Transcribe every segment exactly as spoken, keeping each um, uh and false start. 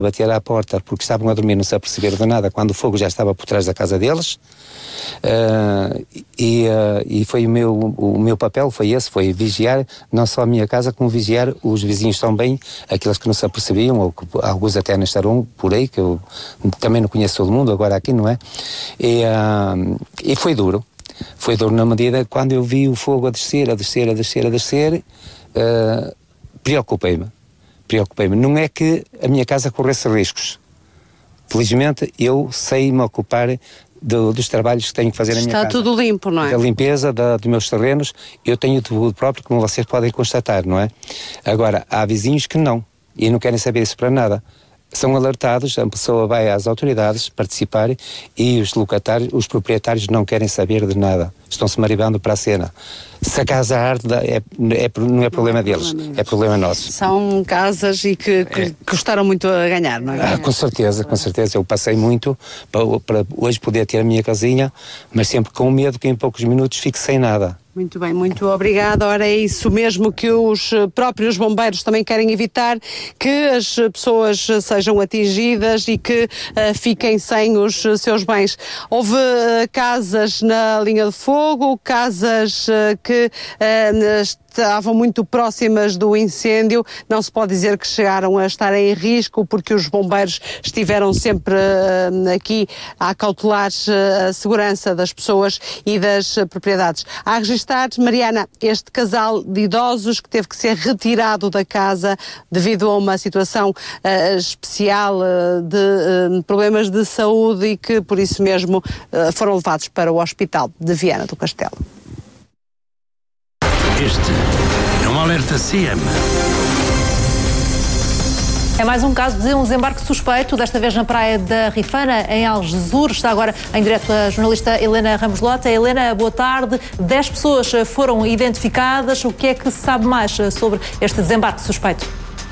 bater à porta porque estavam a dormir, não se aperceberam de nada, quando o fogo já estava por trás da casa deles. Uh, e, uh, e foi o meu, o meu papel foi esse, foi vigiar não só a minha casa, como vigiar os vizinhos também, aqueles que não se apercebiam, ou que alguns até não estarão por aí, que eu também não conheço todo mundo, agora aqui, não é? E, uh, e foi duro, foi duro na medida quando eu vi o fogo a descer, a descer, a descer, a descer, uh, preocupei-me. Preocupei-me. Não é que a minha casa corresse riscos. Felizmente, eu sei me ocupar do, dos trabalhos que tenho que fazer na minha casa. Está tudo limpo, não é? Da limpeza da, dos meus terrenos, eu tenho tudo próprio, como vocês podem constatar, não é? Agora, há vizinhos que não, e não querem saber isso para nada. São alertados, a pessoa vai às autoridades participar e os locatários, os proprietários não querem saber de nada. Estão-se maribando para a cena. Se a casa arde, é, é, não é problema deles, é problema nosso. São casas e que, que é. custaram muito a ganhar, não é? Ah, com certeza, com certeza. Eu passei muito para, para hoje poder ter a minha casinha, mas sempre com medo que em poucos minutos fique sem nada. Muito bem, muito obrigada. Ora, é isso mesmo que os próprios bombeiros também querem evitar, que as pessoas sejam atingidas e que uh, fiquem sem os seus bens. Houve uh, casas na linha de fogo, casas uh, que uh, estavam muito próximas do incêndio. Não se pode dizer que chegaram a estar em risco, porque os bombeiros estiveram sempre uh, aqui a cautelar uh, a segurança das pessoas e das uh, propriedades. Há registrados, Mariana, este casal de idosos que teve que ser retirado da casa devido a uma situação uh, especial uh, de uh, problemas de saúde e que por isso mesmo uh, foram levados para o Hospital de Viana do Castelo. Este é um alerta C M. É mais um caso de um desembarque suspeito, desta vez na praia da Rifana, em Algesur. Está agora em direto a jornalista Helena Ramos Lota. Helena, boa tarde. Dez pessoas foram identificadas. O que é que se sabe mais sobre este desembarque suspeito?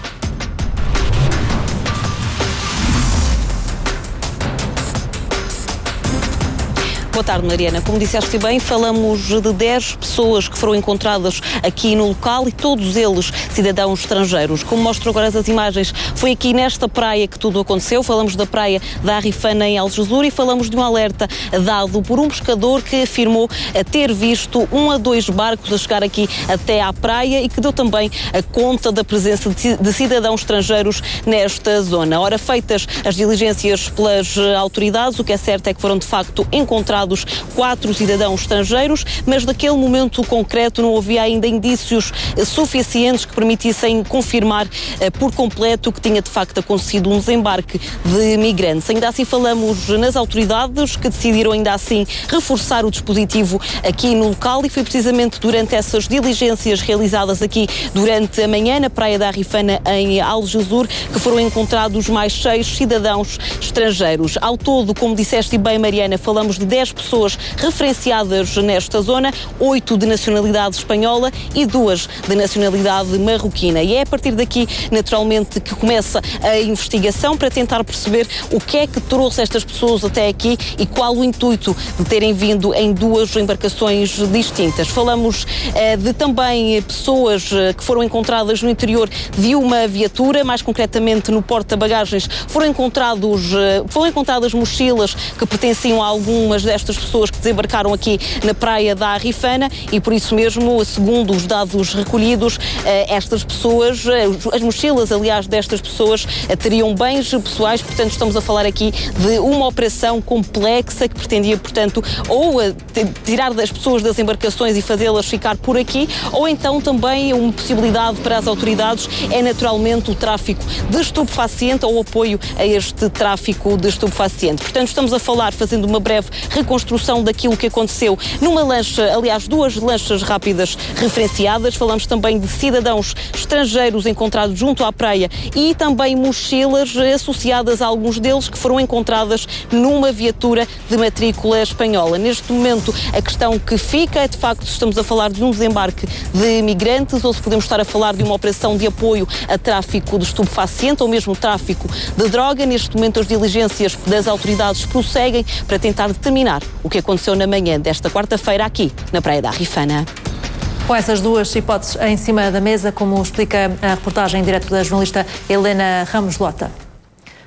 Boa tarde, Mariana. Como disseste bem, falamos de dez pessoas que foram encontradas aqui no local e todos eles cidadãos estrangeiros. Como mostram agora as imagens, foi aqui nesta praia que tudo aconteceu. Falamos da praia da Rifana em Algesur e falamos de um alerta dado por um pescador que afirmou ter visto um a dois barcos a chegar aqui até à praia e que deu também a conta da presença de cidadãos estrangeiros nesta zona. Ora, feitas as diligências pelas autoridades, o que é certo é que foram de facto encontrados quatro cidadãos estrangeiros, mas naquele momento concreto não havia ainda indícios suficientes que permitissem confirmar eh, por completo que tinha de facto acontecido um desembarque de migrantes. Ainda assim falamos nas autoridades que decidiram ainda assim reforçar o dispositivo aqui no local e foi precisamente durante essas diligências realizadas aqui durante a manhã na praia da Rifana em Algesur que foram encontrados mais seis cidadãos estrangeiros. Ao todo, como disseste bem, Mariana, falamos de dez pessoas referenciadas nesta zona, oito de nacionalidade espanhola e duas de nacionalidade marroquina. E é a partir daqui, naturalmente, que começa a investigação para tentar perceber o que é que trouxe estas pessoas até aqui e qual o intuito de terem vindo em duas embarcações distintas. Falamos eh, de também pessoas eh, que foram encontradas no interior de uma viatura, mais concretamente no porta-bagagens, foram encontrados, eh, foram encontradas mochilas que pertenciam a algumas destas pessoas que desembarcaram aqui na praia da Rifana e por isso mesmo, segundo os dados recolhidos, estas pessoas, as mochilas aliás destas pessoas teriam bens pessoais, portanto estamos a falar aqui de uma operação complexa que pretendia, portanto, ou tirar das pessoas das embarcações e fazê-las ficar por aqui, ou então também uma possibilidade para as autoridades é naturalmente o tráfico de estupefaciente ou o apoio a este tráfico de estupefaciente. Portanto estamos a falar, fazendo uma breve reconstrução daquilo que aconteceu numa lancha, aliás, duas lanchas rápidas referenciadas. Falamos também de cidadãos estrangeiros encontrados junto à praia e também mochilas associadas a alguns deles que foram encontradas numa viatura de matrícula espanhola. Neste momento, a questão que fica é, de facto, se estamos a falar de um desembarque de migrantes ou se podemos estar a falar de uma operação de apoio a tráfico de estupefaciente ou mesmo tráfico de droga. Neste momento, as diligências das autoridades prosseguem para tentar determinar o que aconteceu na manhã desta quarta-feira aqui na praia da Rifana. Com essas duas hipóteses em cima da mesa, como explica a reportagem em direto da jornalista Helena Ramos Lota.